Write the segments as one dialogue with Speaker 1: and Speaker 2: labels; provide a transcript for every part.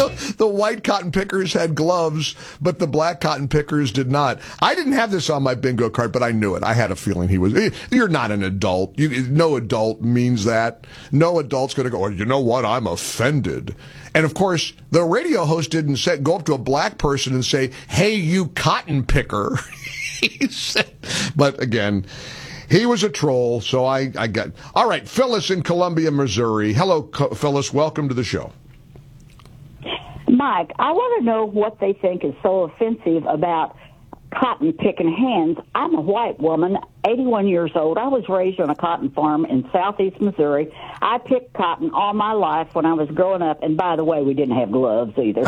Speaker 1: The white cotton pickers had gloves, but the black cotton pickers did not. I didn't have this on my bingo card, but I knew it. I had a feeling he was. You're not an adult. No adult means that. No adult's going to go, oh, you know what? I'm offended. And, of course, the radio host didn't go up to a black person and say, hey, you cotton picker. He said, but, again, he was a troll, so I got. All right, Phyllis in Columbia, Missouri. Hello, Phyllis. Welcome to the show.
Speaker 2: Mike, I want to know what they think is so offensive about cotton picking hands. I'm a white woman, 81 years old. I was raised on a cotton farm in southeast Missouri. I picked cotton all my life when I was growing up, and by the way, we didn't have gloves either.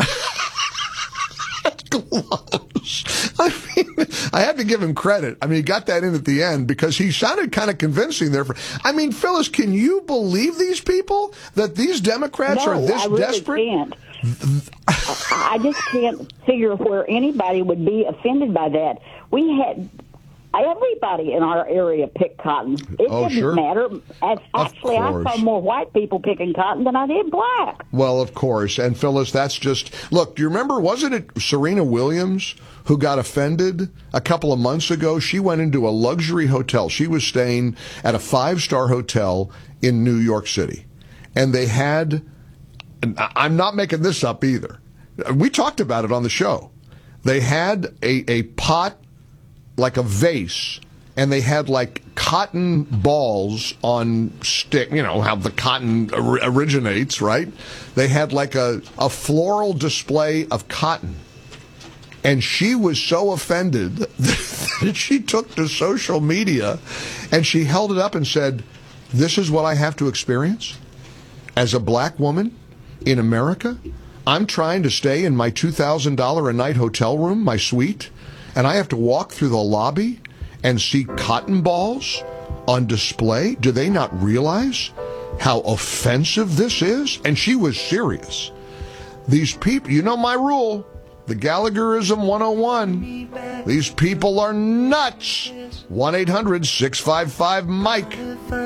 Speaker 1: Gloves. I mean, I have to give him credit. I mean, he got that in at the end because he sounded kind of convincing there. I mean, Phyllis, can you believe these people? That these Democrats are this
Speaker 2: I really
Speaker 1: desperate?
Speaker 2: Can't. I just can't figure where anybody would be offended by that. We had everybody in our area pick cotton. It didn't matter. Actually, I saw more white people picking cotton than I did black.
Speaker 1: Well, of course. And Phyllis, that's just, look, do you remember, wasn't it Serena Williams who got offended a couple of months ago? She went into a luxury hotel. She was staying at a 5-star hotel in New York City. And they had, and I'm not making this up either. We talked about it on the show. They had a pot, like a vase, and they had like cotton balls on stick, you know, how the cotton originates, right? They had like a floral display of cotton. And she was so offended that she took to social media and she held it up and said, this is what I have to experience as a black woman in America. I'm trying to stay in my $2,000 a night hotel room, my suite, and I have to walk through the lobby and see cotton balls on display. Do they not realize how offensive this is? And she was serious. These people, you know my rule, the Gallagherism 101. These people are nuts. 1-800-655-MIKE.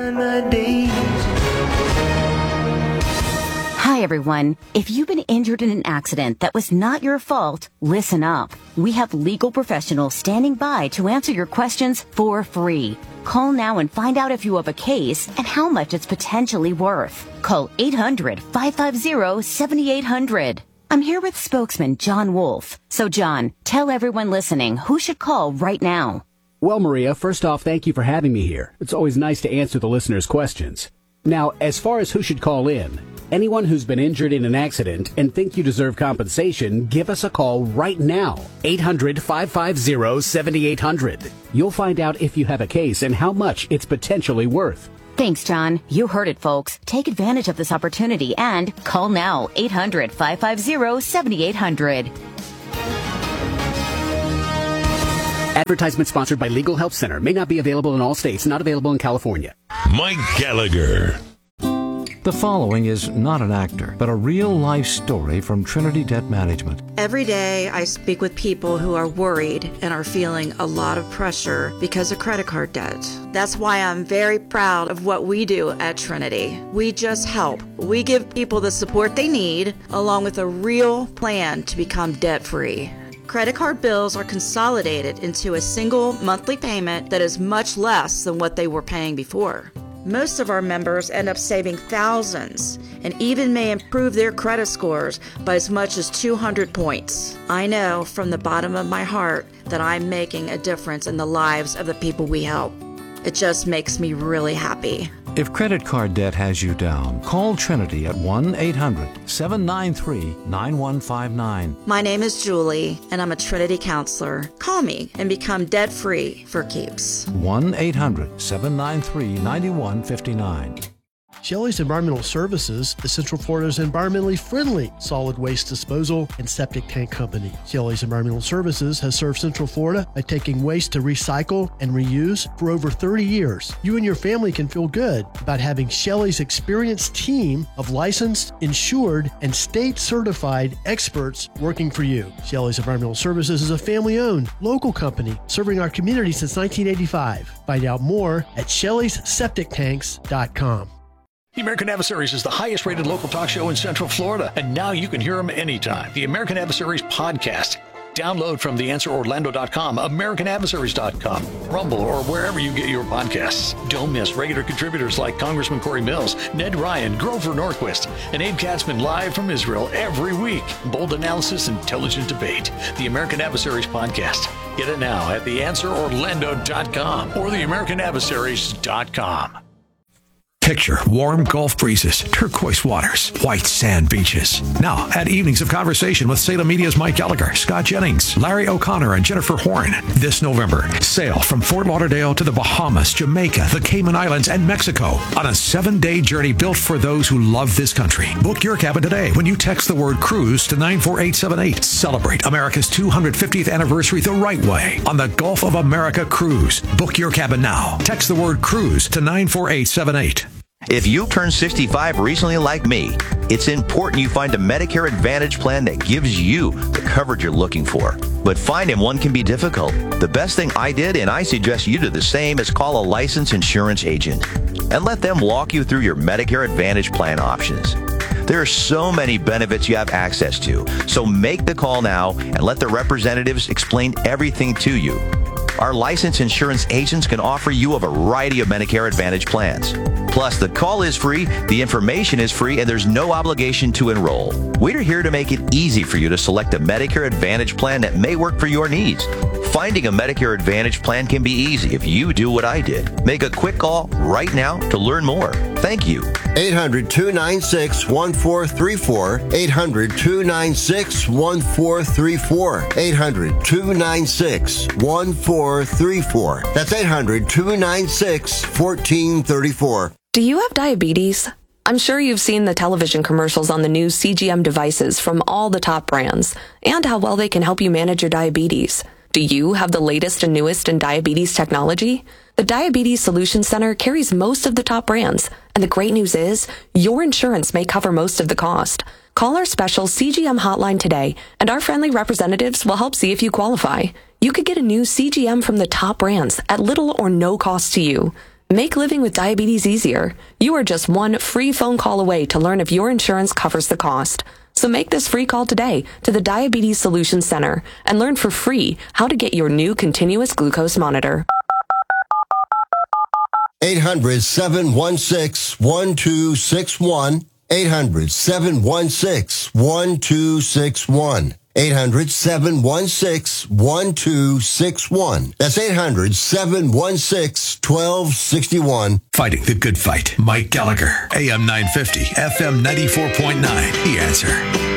Speaker 3: Hi, everyone. If you've been injured in an accident that was not your fault, listen up. We have legal professionals standing by to answer your questions for free. Call now and find out if you have a case and how much it's potentially worth. Call 800-550-7800. I'm here with spokesman John Wolf. So, John, tell everyone listening who should call right now.
Speaker 4: Well, Maria, first off, thank you for having me here. It's always nice to answer the listeners' questions. Now, as far as who should call in, anyone who's been injured in an accident and think you deserve compensation, give us a call right now. 800-550-7800. You'll find out if you have a case and how much it's potentially worth.
Speaker 3: Thanks, John. You heard it, folks. Take advantage of this opportunity and call now. 800-550-7800.
Speaker 4: Advertisement sponsored by Legal Help Center. May not be available in all states. Not available in California.
Speaker 5: Mike Gallagher.
Speaker 6: The following is not an actor, but a real-life story from Trinity Debt Management.
Speaker 7: Every day I speak with people who are worried and are feeling a lot of pressure because of credit card debt. That's why I'm very proud of what we do at Trinity. We just help. We give people the support they need, along with a real plan to become debt-free. Credit card bills are consolidated into a single monthly payment that is much less than what they were paying before. Most of our members end up saving thousands and even may improve their credit scores by as much as 200 points. I know from the bottom of my heart that I'm making a difference in the lives of the people we help. It just makes me really happy.
Speaker 6: If credit card debt has you down, call Trinity at 1-800-793-9159.
Speaker 7: My name is Julie, and I'm a Trinity counselor. Call me and become debt-free for keeps.
Speaker 6: 1-800-793-9159.
Speaker 8: Shelley's Environmental Services is Central Florida's environmentally friendly solid waste disposal and septic tank company. Shelley's Environmental Services has served Central Florida by taking waste to recycle and reuse for over 30 years. You and your family can feel good about having Shelley's experienced team of licensed, insured, and state-certified experts working for you. Shelley's Environmental Services is a family-owned, local company serving our community since 1985. Find out more at Shelley'sSepticTanks.com.
Speaker 9: The American Adversaries is the highest-rated local talk show in Central Florida, and now you can hear them anytime. The American Adversaries podcast. Download from theanswerorlando.com, americanadversaries.com, Rumble, or wherever you get your podcasts. Don't miss regular contributors like Congressman Corey Mills, Ned Ryan, Grover Norquist, and Abe Katzman live from Israel every week. Bold analysis, intelligent debate. The American Adversaries podcast. Get it now at theanswerorlando.com or theamericanadversaries.com.
Speaker 10: Picture warm Gulf breezes, turquoise waters, white sand beaches. Now, add evenings of conversation with Salem Media's Mike Gallagher, Scott Jennings, Larry O'Connor, and Jennifer Horn. This November, sail from Fort Lauderdale to the Bahamas, Jamaica, the Cayman Islands, and Mexico on a 7-day journey built for those who love this country. Book your cabin today when you text the word cruise to 94878. Celebrate America's 250th anniversary the right way on the Gulf of America Cruise. Book your cabin now. Text the word cruise to 94878.
Speaker 11: If you turned 65 recently like me, it's important you find a Medicare Advantage plan that gives you the coverage you're looking for. But finding one can be difficult. The best thing I did, and I suggest you do the same, is call a licensed insurance agent and let them walk you through your Medicare Advantage plan options. There are so many benefits you have access to, so make the call now and let the representatives explain everything to you. Our licensed insurance agents can offer you a variety of Medicare Advantage plans. Plus, the call is free, the information is free, and there's no obligation to enroll. We're here to make it easy for you to select a Medicare Advantage plan that may work for your needs. Finding a Medicare Advantage plan can be easy if you do what I did. Make a quick call right now to learn more. Thank you.
Speaker 12: 800-296-1434. 800-296-1434. 800-296-1434. That's 800-296-1434.
Speaker 13: Do you have diabetes? I'm sure you've seen the television commercials on the new CGM devices from all the top brands and how well they can help you manage your diabetes. Do you have the latest and newest in diabetes technology? The Diabetes Solution Center carries most of the top brands, and the great news is your insurance may cover most of the cost. Call our special CGM hotline today, and our friendly representatives will help see if you qualify. You could get a new CGM from the top brands at little or no cost to you. Make living with diabetes easier. You are just one free phone call away to learn if your insurance covers the cost. So make this free call today to the Diabetes Solution Center and learn for free how to get your new continuous glucose monitor.
Speaker 12: 800-716-1261. 800-716-1261. 800-716-1261. That's 800-716-1261.
Speaker 10: Fighting the good fight. Mike Gallagher, AM 950, FM 94.9. The Answer.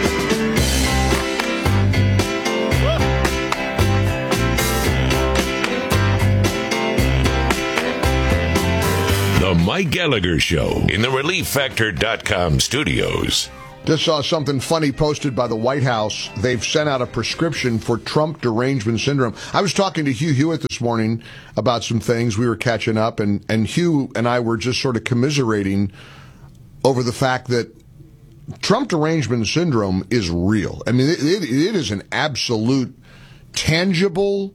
Speaker 5: The Mike Gallagher Show in the ReliefFactor.com studios.
Speaker 1: Just saw something funny posted by the White House. They've sent out a prescription for Trump derangement syndrome. I was talking to Hugh Hewitt this morning about some things. We were catching up, and Hugh and I were just sort of commiserating over the fact that Trump derangement syndrome is real. I mean, it is an absolute, tangible,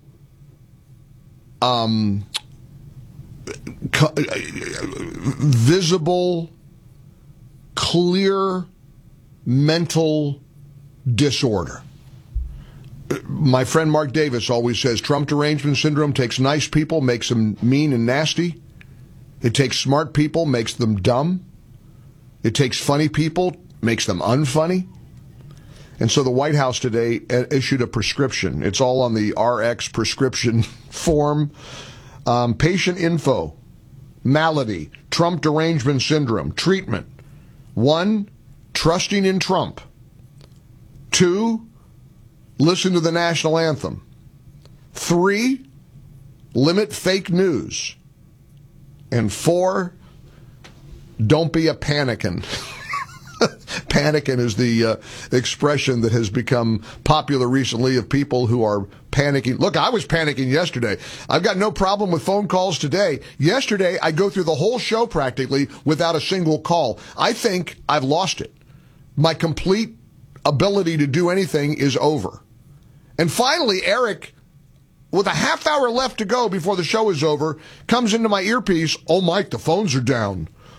Speaker 1: visible, clear mental disorder. My friend Mark Davis always says Trump derangement syndrome takes nice people, makes them mean and nasty. It takes smart people, makes them dumb. It takes funny people, makes them unfunny. And so the White House today issued a prescription. It's all on the RX prescription form. Patient info, malady, Trump derangement syndrome, treatment. 1, trusting in Trump. 2, listen to the national anthem. 3, limit fake news. And 4, don't be a panicking. Panicking is the expression that has become popular recently of people who are panicking. Look, I was panicking yesterday. I've got no problem with phone calls today. Yesterday, I go through the whole show practically without a single call. I think I've lost it. My complete ability to do anything is over. And finally, Eric, with a half hour left to go before the show is over, comes into my earpiece. Oh, Mike, the phones are down.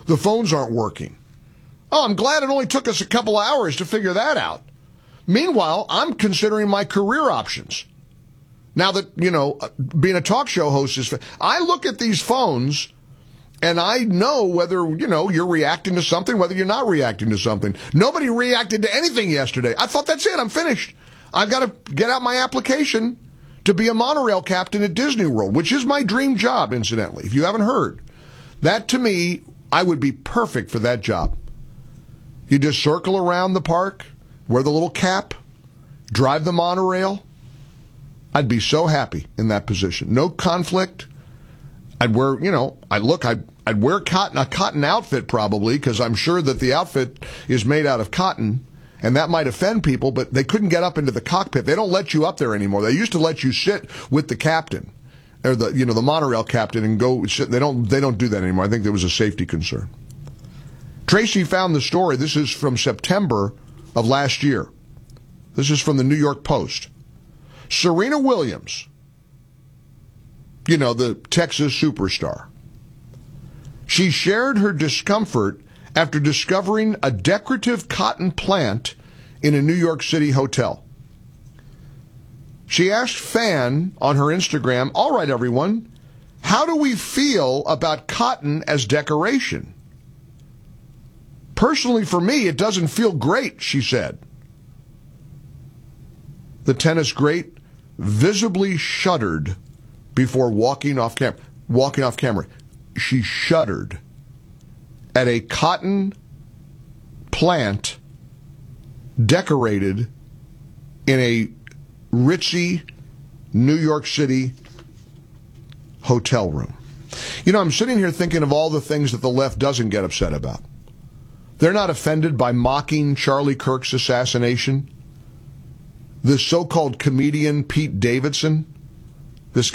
Speaker 1: the phones aren't working. Oh, I'm glad it only took us a couple hours to figure that out. Meanwhile, I'm considering my career options. Now that, being a talk show host I look at these phones and I know whether, you're reacting to something, whether you're not reacting to something. Nobody reacted to anything yesterday. I thought, that's it, I'm finished. I've got to get out my application to be a monorail captain at Disney World, which is my dream job, incidentally, if you haven't heard. That, to me, I would be perfect for that job. You just circle around the park, wear the little cap, drive the monorail. I'd be so happy in that position. No conflict. I'd wear, I'd wear a cotton outfit probably, because I'm sure that the outfit is made out of cotton, and that might offend people, but they couldn't get up into the cockpit. They don't let you up there anymore. They used to let you sit with the captain, or the monorail captain, and go sit. They don't do that anymore. I think there was a safety concern. Tracy found the story. This is from September of last year. This is from the New York Post. Serena Williams, the Texas superstar. She shared her discomfort after discovering a decorative cotton plant in a New York City hotel. She asked fan on her Instagram, "All right, everyone, how do we feel about cotton as decoration? Personally, for me, it doesn't feel great," she said. The tennis great visibly shuddered before walking off camera. She shuddered at a cotton plant decorated in a ritzy New York City hotel room. I'm sitting here thinking of all the things that the left doesn't get upset about. They're not offended by mocking Charlie Kirk's assassination. The so-called comedian Pete Davidson, this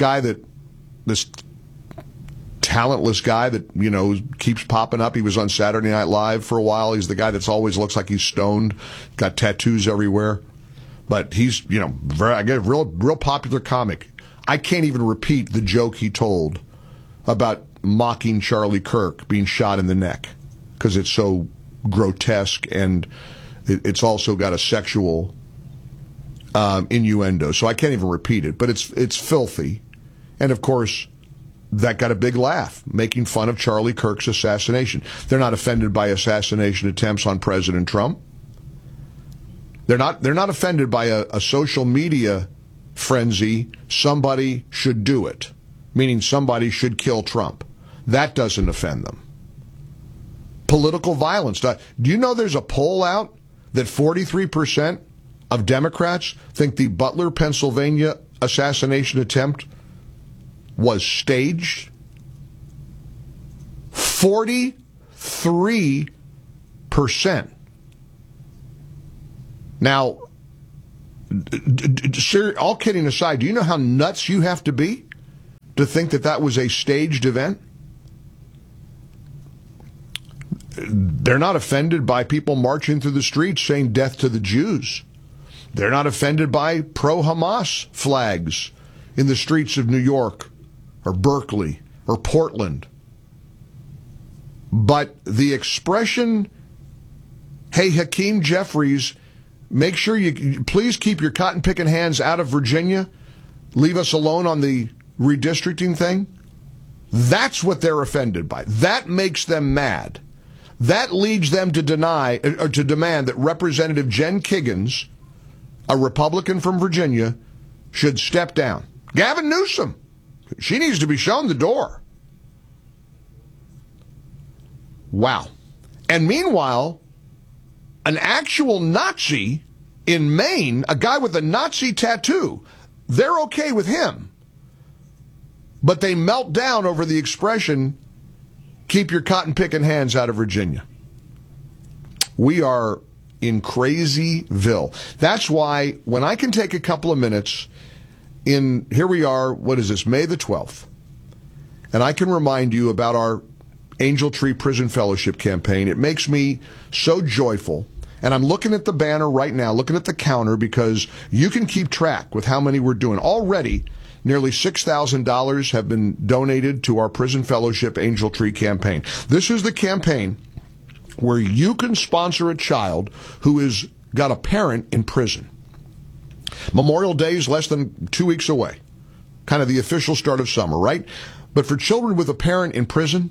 Speaker 1: talentless guy that, keeps popping up. He was on Saturday Night Live for a while. He's the guy that's always looks like he's stoned, got tattoos everywhere. But he's, real popular comic. I can't even repeat the joke he told about mocking Charlie Kirk being shot in the neck, because it's so grotesque, and it's also got a sexual innuendo. So I can't even repeat it, but it's filthy. And of course, that got a big laugh, making fun of Charlie Kirk's assassination. They're not offended by assassination attempts on President Trump. They're not offended by a social media frenzy. Somebody should do it, meaning somebody should kill Trump. That doesn't offend them. Political violence. Do you know there's a poll out that 43% of Democrats think the Butler, Pennsylvania assassination attempt was staged? 43%. Now, all kidding aside, do you know how nuts you have to be to think that that was a staged event? They're not offended by people marching through the streets saying death to the Jews. They're not offended by pro-Hamas flags in the streets of New York or Berkeley or Portland. But the expression, "Hey, Hakeem Jeffries, make sure you please keep your cotton-picking hands out of Virginia. Leave us alone on the redistricting thing," that's what they're offended by. That makes them mad. That leads them to demand that Representative Jen Kiggans, a Republican from Virginia, should step down. Gavin Newsom, she needs to be shown the door. Wow. And meanwhile, an actual Nazi in Maine, a guy with a Nazi tattoo, they're okay with him. But they melt down over the expression, "Keep your cotton-picking hands out of Virginia." We are in Crazyville. That's why when I can take a couple of minutes here we are, what is this, May the 12th, and I can remind you about our Angel Tree Prison Fellowship campaign. It makes me so joyful. And I'm looking at the banner right now, looking at the counter, because you can keep track with how many we're doing. Already, Nearly $6,000 have been donated to our Prison Fellowship Angel Tree campaign. This is the campaign where you can sponsor a child who has got a parent in prison. Memorial Day is less than 2 weeks away. Kind of the official start of summer, right? But for children with a parent in prison,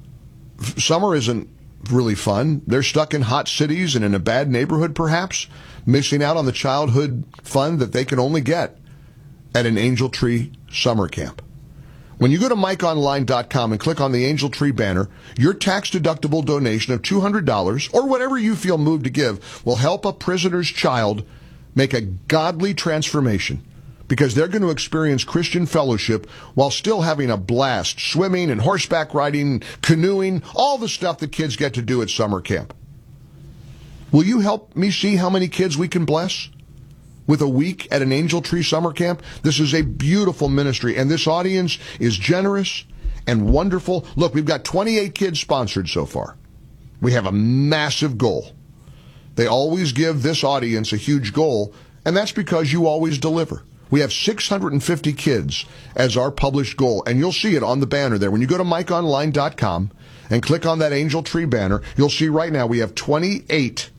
Speaker 1: summer isn't really fun. They're stuck in hot cities and in a bad neighborhood, perhaps, missing out on the childhood fun that they can only get at an Angel Tree summer camp. When you go to MikeOnline.com and click on the Angel Tree banner, your tax-deductible donation of $200 or whatever you feel moved to give will help a prisoner's child make a godly transformation, because they're going to experience Christian fellowship while still having a blast swimming and horseback riding, canoeing, all the stuff that kids get to do at summer camp. Will you help me see how many kids we can bless with a week at an Angel Tree summer camp? This is a beautiful ministry, and this audience is generous and wonderful. Look, we've got 28 kids sponsored so far. We have a massive goal. They always give this audience a huge goal, and that's because you always deliver. We have 650 kids as our published goal, and you'll see it on the banner there. When you go to MikeOnline.com and click on that Angel Tree banner, you'll see right now we have 28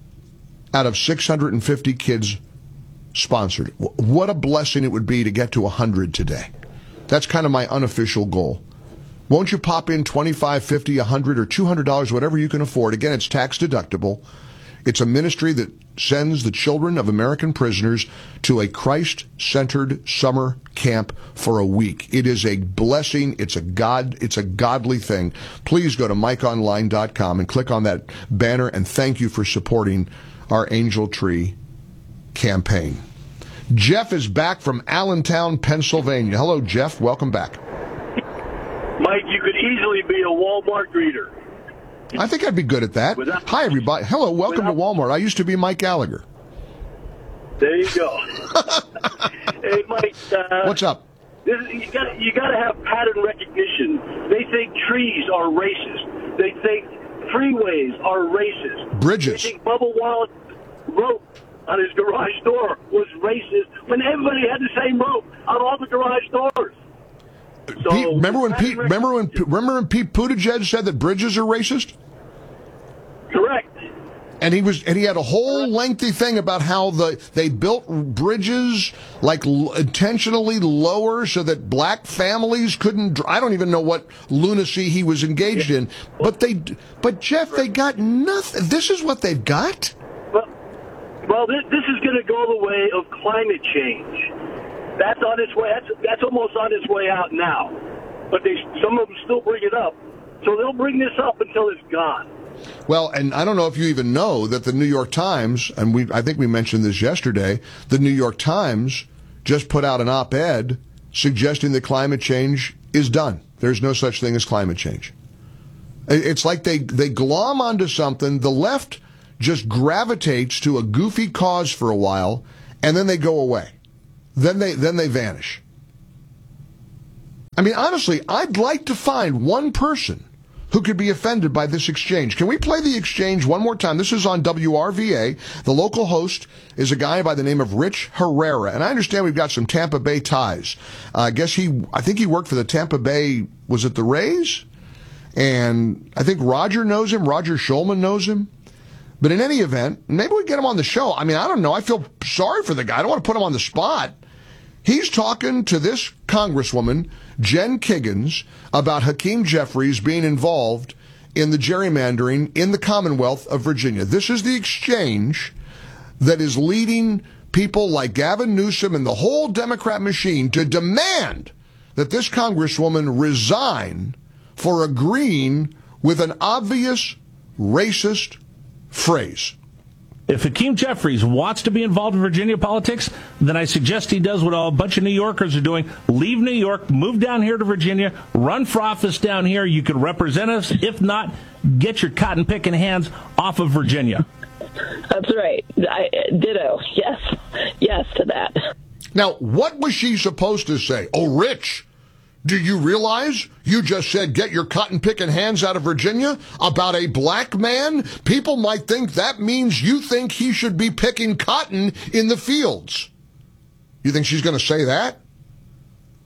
Speaker 1: out of 650 kids sponsored. What a blessing it would be to get to 100 today. That's kind of my unofficial goal. Won't you pop in $25, $50, $100, or $200, whatever you can afford? Again, it's tax deductible. It's a ministry that sends the children of American prisoners to a Christ-centered summer camp for a week. It is a blessing. It's a godly thing. Please go to MikeOnline.com and click on that banner, and thank you for supporting our Angel Tree campaign. Jeff is back from Allentown, Pennsylvania. Hello, Jeff. Welcome back.
Speaker 14: Mike, you could easily be a Walmart greeter.
Speaker 1: I think I'd be good at that. Hi, everybody. Hello, welcome to Walmart. I used to be Mike Gallagher.
Speaker 14: There you go. Hey, Mike.
Speaker 1: What's up?
Speaker 14: You got to have pattern recognition. They think trees are racist. They think freeways are racist.
Speaker 1: Bridges.
Speaker 14: They think Bubba Wallace rope on his garage door was racist when everybody had the same rope on all the garage doors. So,
Speaker 1: Pete, remember when Pete Buttigieg said that bridges are racist?
Speaker 14: Correct.
Speaker 1: And he had a whole lengthy thing about how they built bridges like intentionally lower so that black families couldn't. I don't even know what lunacy he was engaged in. But Jeff, they got nothing. This is what they've got.
Speaker 14: Well, this is going to go the way of climate change. That's on its way. That's almost on its way out now. But some of them still bring it up, so they'll bring this up until it's gone.
Speaker 1: Well, and I don't know if you even know that the New York Times, and I think we mentioned this yesterday, the New York Times just put out an op-ed suggesting that climate change is done. There's no such thing as climate change. It's like they glom onto something. The left just gravitates to a goofy cause for a while, and then they go away. Then they vanish. I mean, honestly, I'd like to find one person who could be offended by this exchange. Can we play the exchange one more time? This is on WRVA. The local host is a guy by the name of Rich Herrera. And I understand we've got some Tampa Bay ties. I think he worked for the Tampa Bay, was it the Rays? And I think Roger knows him. Roger Shulman knows him. But in any event, maybe we get him on the show. I mean, I don't know. I feel sorry for the guy. I don't want to put him on the spot. He's talking to this Congresswoman, Jen Kiggins, about Hakeem Jeffries being involved in the gerrymandering in the Commonwealth of Virginia. This is the exchange that is leading people like Gavin Newsom and the whole Democrat machine to demand that this Congresswoman resign for agreeing with an obvious racist phrase.
Speaker 15: If Hakeem Jeffries wants to be involved in Virginia politics, then I suggest he does what a bunch of New Yorkers are doing. Leave New York, move down here to Virginia, run for office down here. You can represent us. If not, get your cotton-picking hands off of Virginia.
Speaker 16: That's right. Ditto. Yes to that.
Speaker 1: Now, what was she supposed to say? Oh, Rich, do you realize you just said get your cotton-picking hands out of Virginia about a black man? People might think that means you think he should be picking cotton in the fields. You think she's going to say that?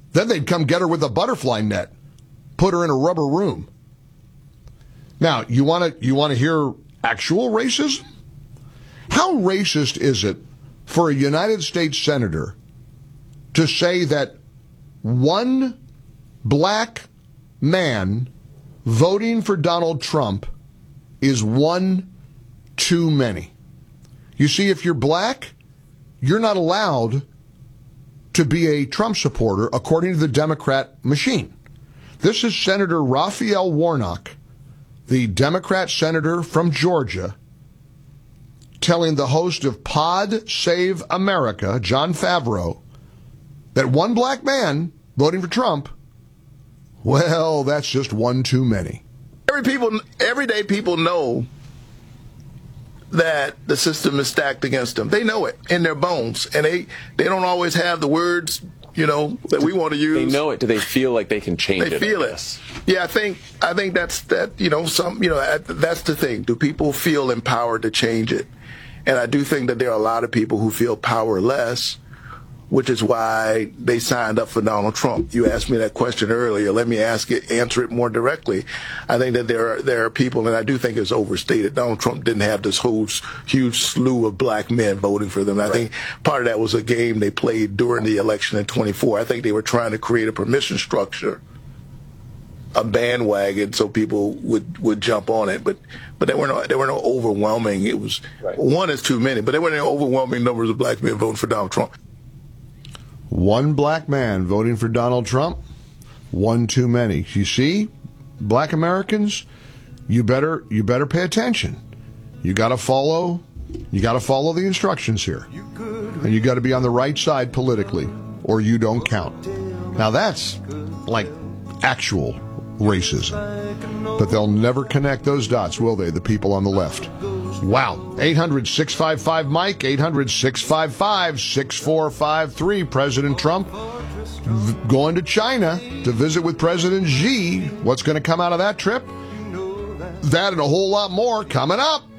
Speaker 1: Then they'd come get her with a butterfly net, put her in a rubber room. Now, you want to hear actual racism? How racist is it for a United States senator to say that one black man voting for Donald Trump is one too many? You see, if you're black, you're not allowed to be a Trump supporter according to the Democrat machine. This is Senator Raphael Warnock, the Democrat senator from Georgia, telling the host of Pod Save America, John Favreau, that one black man voting for Trump, well, that's just one too many.
Speaker 17: Everyday people know that the system is stacked against them. They know it in their bones, and they don't always have the words, that we want to use.
Speaker 18: They know it. Do they feel like they can change it?
Speaker 17: They feel it. Yeah, I think that's that's the thing. Do people feel empowered to change it? And I do think that there are a lot of people who feel powerless, which is why they signed up for Donald Trump. You asked me that question earlier. Let me answer it more directly. I think that there are people, and I do think it's overstated. Donald Trump didn't have this whole huge slew of black men voting for them. I think part of that was a game they played during the election in 24. I think they were trying to create a permission structure, a bandwagon, so people would jump on it. But there were no overwhelming. It was one is too many, but there weren't any overwhelming numbers of black men voting for Donald Trump.
Speaker 1: One black man voting for Donald Trump, one too many. You see, black Americans, you better pay attention. You got to follow the instructions here. And you got to be on the right side politically, or you don't count. Now that's like actual racism. But they'll never connect those dots, will they, the people on the left? Wow. 800-655-MIKE, 800-655-6453. President Trump going to China to visit with President Xi. What's going to come out of that trip? That and a whole lot more coming up.